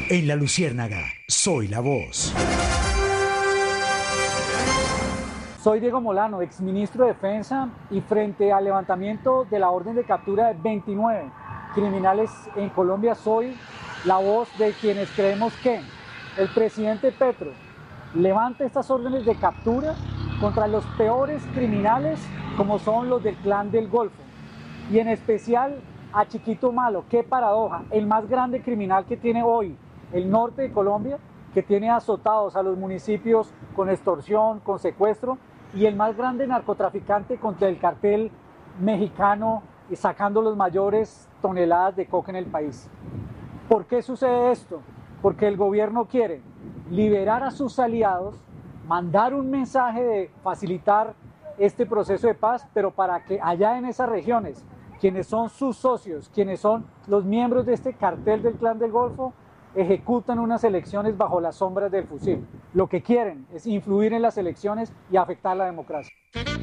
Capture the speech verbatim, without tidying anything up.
En La Luciérnaga, soy la voz. Soy Diego Molano, exministro de Defensa, y frente al levantamiento de la orden de captura de veintinueve criminales en Colombia, soy la voz de quienes creemos que el presidente Petro levante estas órdenes de captura contra los peores criminales como son los del Clan del Golfo, y en especial a Chiquito Malo. Qué paradoja, el más grande criminal que tiene hoy el norte de Colombia, que tiene azotados a los municipios con extorsión, con secuestro, y el más grande narcotraficante contra el cartel mexicano y sacando los mayores toneladas de coca en el país. ¿Por qué sucede esto? Porque el gobierno quiere liberar a sus aliados, mandar un mensaje de facilitar este proceso de paz, pero para que allá en esas regiones, quienes son sus socios, quienes son los miembros de este cartel del Clan del Golfo, ejecutan unas elecciones bajo las sombras del fusil. Lo que quieren es influir en las elecciones y afectar la democracia.